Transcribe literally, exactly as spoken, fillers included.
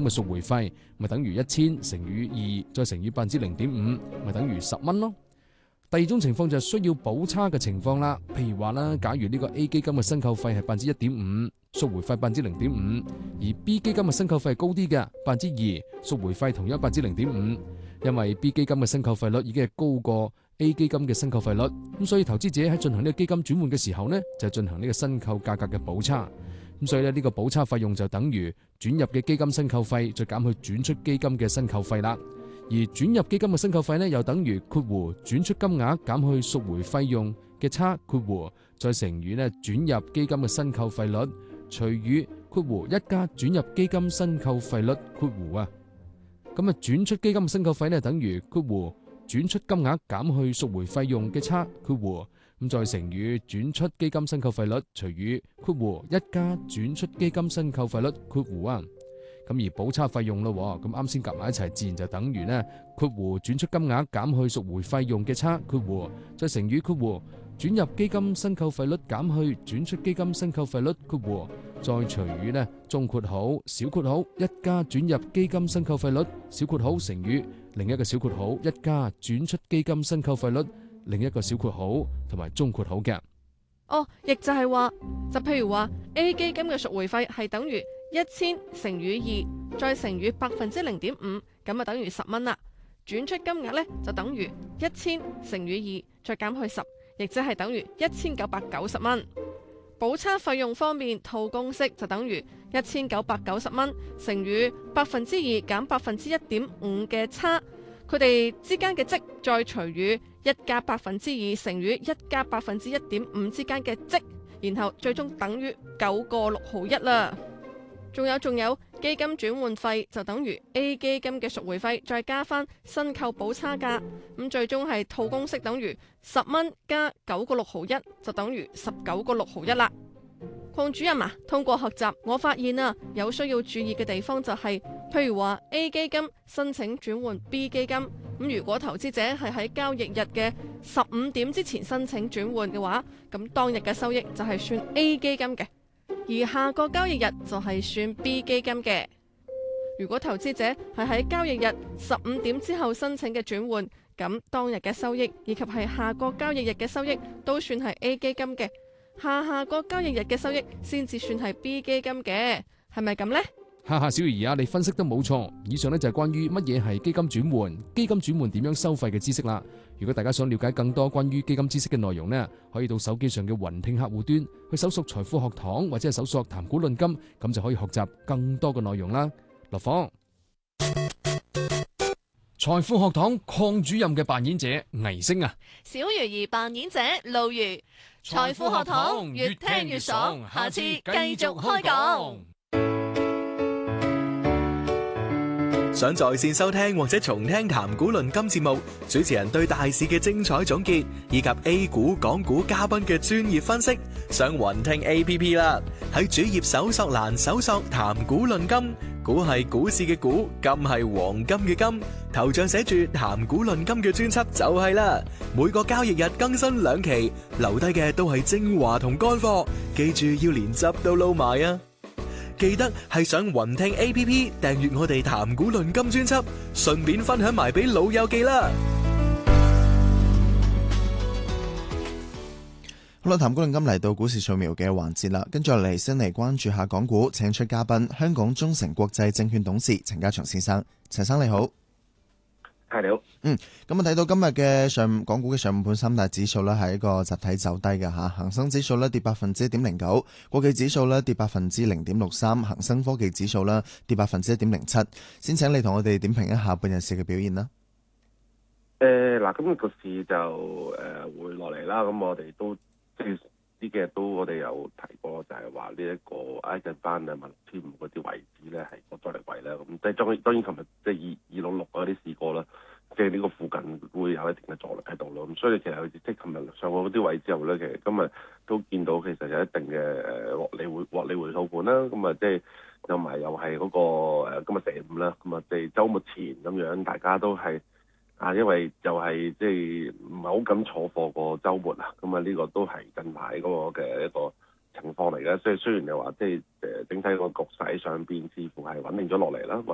嘅贖回費，咪等於一千乘以二再乘以百分之零點五，咪等於十蚊咯。第二種情況就係需要補差嘅情況啦，譬如話啦，假如呢個 A 基金嘅申購費係百分之一點五，贖回費百分之零點五，而 B 基金嘅申購費係高啲嘅百分之二，贖回費同樣百分之零點五，因為 B 基金嘅申購費率已經係高過 A 基金嘅申購費率，咁所以投資者喺進行呢個基金轉換嘅時候呢，就進行呢個申購價格嘅補差，咁所以呢，呢個補差費用就等於轉入嘅基金申購費再減去轉出基金嘅申購費啦。而轉入基金嘅申購費呢，又等於括弧轉出金額減去贖回費用嘅差括弧再乘以呢轉入基金嘅申購費率除以括弧一加轉入基金申購費率括弧啊，咁啊轉出基金嘅申購費呢，等於括弧轉出金額減去贖回費用嘅差括弧咁再乘以轉出基金申購費率除以括弧一加轉出基金申購費率括弧啊。咁而補差費用咯，咁啱先夾埋一齊，自然就等於呢括弧轉出金額減去贖回費用嘅差括弧再乘以括弧轉入基金申購費率減去轉出基金申購費率括弧再除以呢中括號小括號一加轉入基金申購費率小括號乘以另一個小括號一加轉出基金申購費率另一個小括號同埋中括號嘅。 哦，亦就係話，就譬如話 A 基金嘅贖回費係等於一千乘以二再乘以百分之零點五，咁啊等於十蚊啦。轉出金額呢，就等於一千乘以二再減去十，亦即係等於一千九百九十蚊。補差費用方面，套公式就等於一千九百九十蚊乘以百分之二減百分之一點五嘅差，佢哋之間嘅積再除以一加百分之二乘以一加百分之一點五之間嘅積，然後最終等於九個六毫一啦。仲有仲有基金轉換費就等於 A 基金嘅贖回費再加翻申購補差價，咁最終係套公式等於十蚊加九個六毫一就等於十九個六毫一啦。鄺主任啊，通過學習我發現啊，有需要注意嘅地方就係、是，譬如話 A 基金申請轉換 B 基金，咁如果投資者係喺交易日嘅十五點之前申請轉換嘅話，咁當日嘅收益就係算 A 基金嘅。而下個交易日就係算 B 基金嘅。如果投資者係喺交易日十五點之後申請嘅轉換，咁當日嘅收益以及係下個交易日嘅收益都算係 A 基金嘅，下下個交易日嘅收益先至算係 B 基金嘅，係咪咁呢？ 哈哈，小魚兒啊，你分析得冇錯。以上呢就係關於乜嘢係基金轉換、基金轉換點樣收費嘅知識啦。如果大家想了解更多關於基金知識嘅內容呢，可以到手機上嘅雲聽客戶端去搜索財富學堂，或者係搜索談股論金，咁就可以學習更多嘅內容啦。落課，財富學堂鄺主任嘅扮演者倪星啊， 小魚兒扮演者露魚。財富學堂越聽越爽，下次繼續開講。 想在線收聽或者重聽談股論金節目，主持人對大市嘅精彩總結，以及 A 股、港股嘉賓嘅專業分析，上雲聽 A P P 啦。喺主頁搜索欄搜索談股論金，股係股市嘅股，金係黃金嘅金，頭像寫住談股論金嘅專輯就係啦。每個交易日更新兩期，留低嘅都係精華同乾貨，記住要連汁都撈埋啊！記得係上雲聽 A P P 訂閱我哋談股論金專輯，順便分享埋俾老友記啦。 好啦，談股論金嚟到股市掃描嘅環節啦，跟住落嚟先嚟關注下港股，請出嘉賓，香港中誠國際證券董事陳家祥先生。陳生你好。 係你好。 嗯，咁啊睇到今日嘅上港股嘅上午盤三大指數呢係一個集體走低嘅吓，恒生指數呢跌百分之一點零九，國企指數呢跌百分之零點六三，恒生科技指數呢跌百分之一點零七。先請你同我哋點評一下半日市嘅表現啦。 誒，嗱，今日個市就誒、呃、會落嚟啦。咁我哋都即係呢幾日都我哋有提過，就係話呢一個挨近翻啊萬六千五嗰啲位置咧係個阻力位啦。咁即係當然當然，琴日即係二二六六嗰啲試過啦。即係呢個附近會有一定嘅阻力喺度咯，咁所以其實即係琴日上過嗰啲位之後咧，其實今日都見到其實有一定嘅誒獲利回獲利回吐盤啦，咁啊即係又埋又係嗰個誒今日星期五啦，咁啊即係週末前咁樣，大家都係啊，因為就係即係唔係好敢坐貨過週末啊，咁啊呢個都係近排嗰個嘅一個情況嚟嘅，所以雖然又話即係誒整體個局勢上邊似乎係穩定咗落嚟啦。